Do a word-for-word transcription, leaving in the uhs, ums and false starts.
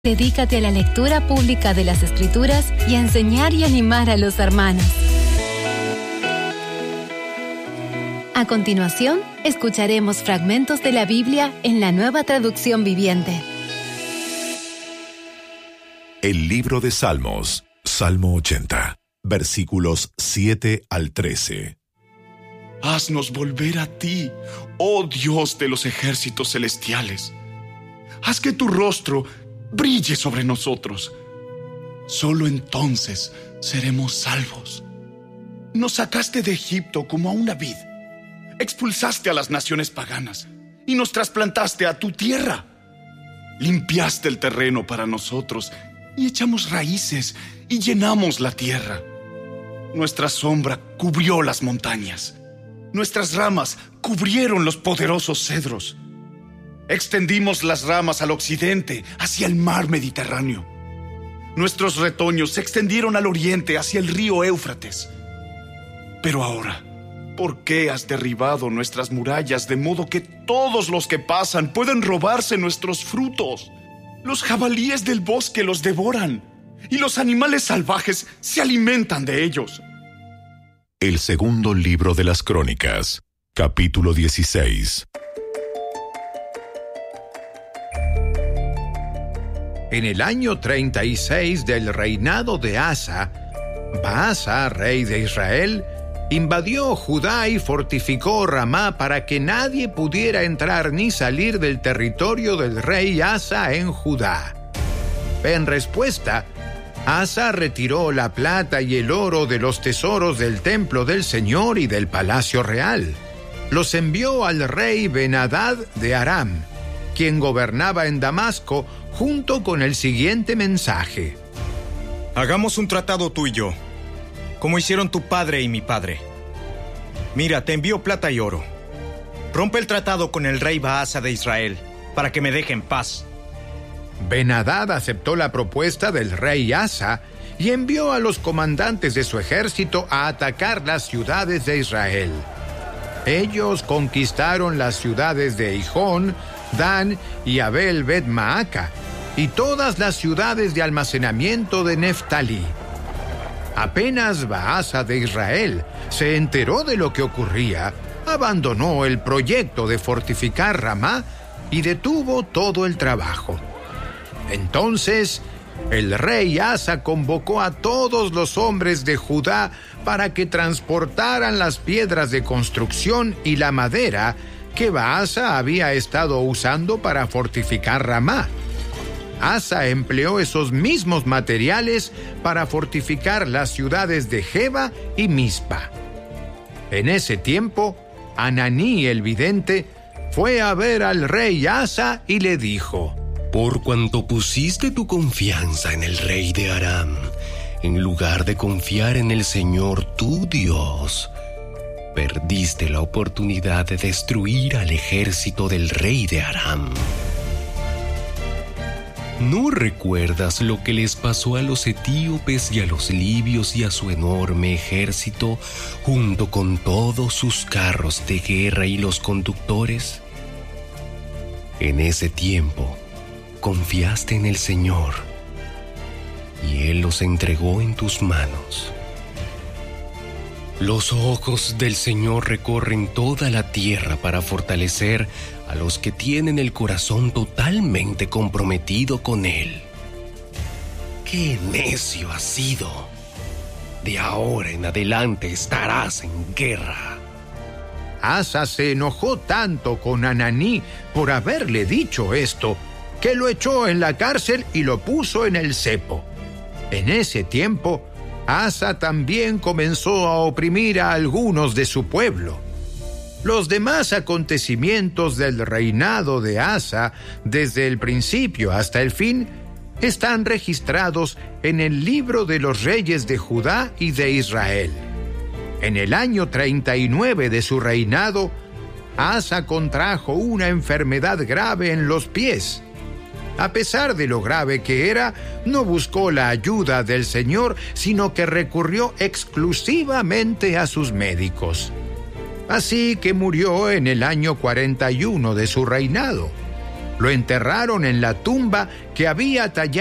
Dedícate a la lectura pública de las Escrituras y a enseñar y animar a los hermanos. A continuación, escucharemos fragmentos de la Biblia en la Nueva Traducción Viviente. El libro de Salmos, Salmo ochenta, versículos siete al trece. Haznos volver a ti, oh Dios de los ejércitos celestiales. Haz que tu rostro brille sobre nosotros. Solo entonces seremos salvos. Nos sacaste de Egipto como a una vid. Expulsaste a las naciones paganas y nos trasplantaste a tu tierra. Limpiaste el terreno para nosotros y echamos raíces y llenamos la tierra. Nuestra sombra cubrió las montañas. Nuestras ramas cubrieron los poderosos cedros. Extendimos las ramas al occidente, hacia el mar Mediterráneo. Nuestros retoños se extendieron al oriente, hacia el río Éufrates. Pero ahora, ¿por qué has derribado nuestras murallas de modo que todos los que pasan pueden robarse nuestros frutos? Los jabalíes del bosque los devoran y los animales salvajes se alimentan de ellos. El segundo libro de las Crónicas, capítulo dieciséis. En el año treinta y seis del reinado de Asa, Baasa, rey de Israel, invadió Judá y fortificó Ramá para que nadie pudiera entrar ni salir del territorio del rey Asa en Judá. En respuesta, Asa retiró la plata y el oro de los tesoros del templo del Señor y del palacio real. Los envió al rey Ben-Hadad de Aram, quien gobernaba en Damasco, junto con el siguiente mensaje: Hagamos un tratado tú y yo, como hicieron tu padre y mi padre. Mira, te envío plata y oro. Rompe el tratado con el rey Baasa de Israel, para que me deje en paz. Ben-Hadad aceptó la propuesta del rey Asa y envió a los comandantes de su ejército a atacar las ciudades de Israel. Ellos conquistaron las ciudades de Hijón, Dan y Abel Bet-Maaca, y todas las ciudades de almacenamiento de Neftalí. Apenas Baasa de Israel se enteró de lo que ocurría, abandonó el proyecto de fortificar Ramá y detuvo todo el trabajo. Entonces, el rey Asa convocó a todos los hombres de Judá para que transportaran las piedras de construcción y la madera que Baasa había estado usando para fortificar Ramá. Asa empleó esos mismos materiales para fortificar las ciudades de Geba y Mizpa. En ese tiempo, Ananí el vidente fue a ver al rey Asa y le dijo: Por cuanto pusiste tu confianza en el rey de Aram, en lugar de confiar en el Señor tu Dios, perdiste la oportunidad de destruir al ejército del rey de Aram. ¿No recuerdas lo que les pasó a los etíopes y a los libios y a su enorme ejército, junto con todos sus carros de guerra y los conductores? En ese tiempo, confiaste en el Señor, y Él los entregó en tus manos. Los ojos del Señor recorren toda la tierra para fortalecer a los que tienen el corazón totalmente comprometido con Él. ¡Qué necio has sido! De ahora en adelante estarás en guerra. Asa se enojó tanto con Ananí por haberle dicho esto, que lo echó en la cárcel y lo puso en el cepo. En ese tiempo, Asa también comenzó a oprimir a algunos de su pueblo. Los demás acontecimientos del reinado de Asa, desde el principio hasta el fin, están registrados en el libro de los reyes de Judá y de Israel. En el año treinta y nueve de su reinado, Asa contrajo una enfermedad grave en los pies. A pesar de lo grave que era, no buscó la ayuda del Señor, sino que recurrió exclusivamente a sus médicos. Así que murió en el año cuarenta y uno de su reinado. Lo enterraron en la tumba que había tallado